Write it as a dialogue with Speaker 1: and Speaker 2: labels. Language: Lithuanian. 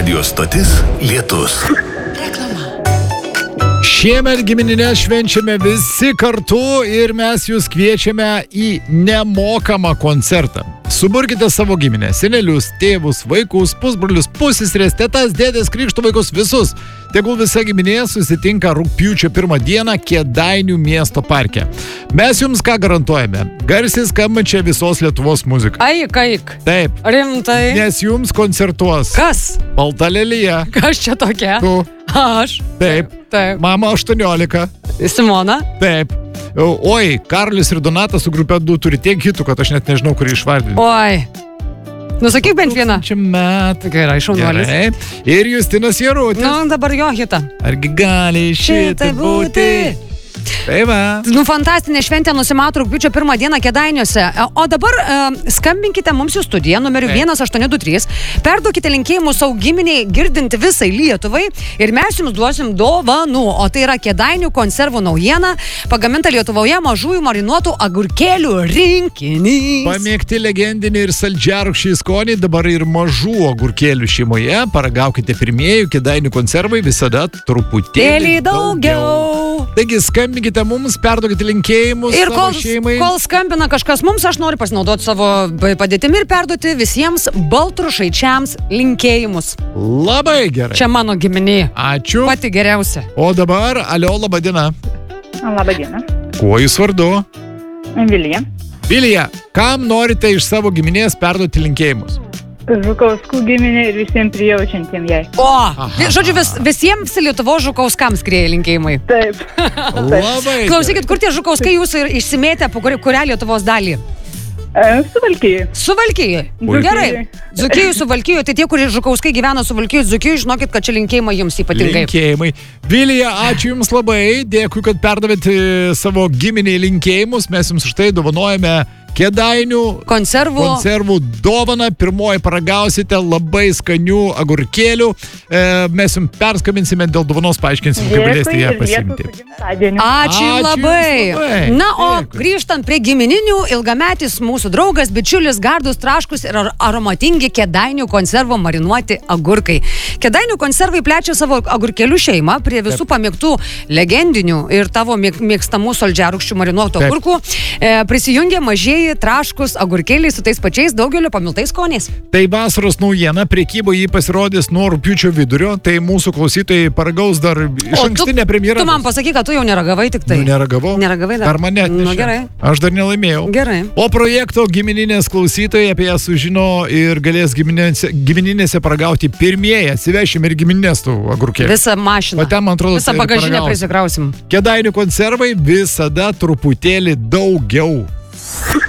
Speaker 1: Radio stotis Lietus.
Speaker 2: Šiemet gimininės švenčiame visi kartu ir mes jūs kviečiame į nemokamą koncertą. Suburkite savo giminę, senelius, tėvus, vaikus, pusbrolius, pusseseres, tetas, dėdės, krikšto vaikus, visus. Tegul visa giminė susitinka rugpjūčio 1 dieną Kėdainių miesto parke. Mes jums ką garantuojame? Garsiai skambančią visos Lietuvos muziką.
Speaker 3: Aik.
Speaker 2: Taip.
Speaker 3: Rimtai.
Speaker 2: Nes jums koncertuos.
Speaker 3: Kas?
Speaker 2: Balta lelija.
Speaker 3: Kas čia tokia?
Speaker 2: Tu.
Speaker 3: Aš.
Speaker 2: Taip. Mama 18.
Speaker 3: Simona.
Speaker 2: Taip. Oi, Karolis ir Donatas su grupė 2 turi tiek hitų, kad aš net nežinau, kurį išvardinti.
Speaker 3: Oi. Nusakyk bent vieną.
Speaker 2: Čia metų.
Speaker 3: Gerai, šaunuolis.
Speaker 2: Gerai. Ir Justinas Jarutis.
Speaker 3: Dabar jo hitą.
Speaker 2: Argi gali šitai būti? Tai va.
Speaker 3: Fantastinė šventė nusimato rugpjūčio 1 dieną Kėdainiuose. O dabar skambinkite mums į studiją numeriu 1823. Perduokite linkėjimus savo giminiai girdinti visai Lietuvai ir mes jums duosim dovanų. O tai yra Kėdainių konservų naujiena, pagaminta Lietuvoje mažųjų marinuotų agurkėlių rinkinys.
Speaker 2: Pamėgti legendinį ir saldžiarūkščiai skonį dabar ir mažų agurkėlių šeimoje. Paragaukite pirmieji, Kėdainių konservai visada truputėlį daugiau. Taigi skambinkite mums, perduokite linkėjimus
Speaker 3: ir
Speaker 2: savo šeimai.
Speaker 3: Kol skambina kažkas mums, aš noriu pasinaudoti savo padėtimi ir perduoti visiems Baltrušaičiams linkėjimus.
Speaker 2: Labai gerai.
Speaker 3: Čia mano giminė.
Speaker 2: Ačiū.
Speaker 3: Pati geriausia.
Speaker 2: O dabar, alio, laba diena.
Speaker 4: Labą dieną.
Speaker 2: Kuo jūs vardu?
Speaker 4: Vilija.
Speaker 2: Vilija, kam norite iš savo giminės perduoti linkėjimus?
Speaker 4: Žukauskų giminė ir visiems prijaučiantiem jai.
Speaker 3: Žodžiu, visiems Lietuvos Žukauskams skrieja linkėjimai.
Speaker 4: Taip.
Speaker 2: Labai.
Speaker 3: Klausykit, kur tie Žukauskai jūsų ir išsimėtę, po kurią Lietuvos dalį?
Speaker 4: Suvalkijai.
Speaker 3: Suvalkijai. Gerai. Dzūkijai, Suvalkijai. Tai tie, kurie Žukauskai gyvena Suvalkijai, Dzūkijai, žinokit, kad čia linkėjimai jums ypatingai.
Speaker 2: Linkėjimai. Vilija, ačiū jums labai. Dėkui, kad perdavėte savo giminiai linkėjimus. Mes jums už tai dovanojame Kėdainių konservų dovaną. Pirmoji paragausite labai skanių agurkėlių. Mes jums perskabinsime dėl dovanos, paaiškinsim, kaip galėsite ją pasiimti.
Speaker 3: Ačiū labai. Na, o grįžtant prie gimininių, ilgametis mūsų draugas, bičiulis, gardus, traškus ir aromatingi Kėdainių konservų marinuoti agurkai. Kėdainių konservai plečia savo agurkėlių šeimą prie visų pamėgtų legendinių ir tavo mėgstamų saldžiarūkščių marinuotų agurkų. Prisijungia mažieji traškus agurkėliai su tais pačiais daugelio pamiltais skoniais.
Speaker 2: Tai vasaros naujiena, prekyboje jį pasirodys nuo rugpjūčio vidurio, tai mūsų klausytojai paragaus dar išankstinę premjerą.
Speaker 3: Tu man pasakyk, kad tu jau neragavai tik tai.
Speaker 2: Neragavau.
Speaker 3: Neragavai dar.
Speaker 2: Dar mane atnešė.
Speaker 3: Gerai.
Speaker 2: Aš dar nelaimėjau.
Speaker 3: Gerai.
Speaker 2: O projekto gimininės klausytojai apie ją sužino ir galės gimininėse paragauti pirmieji. Atsivešim ir giminės tų agurkėlių.
Speaker 3: Visą mašiną.
Speaker 2: O ten, man atrodo,
Speaker 3: visą bagažinę prisikrausim.
Speaker 2: Kėdainių konservai visada truputėlį daugiau.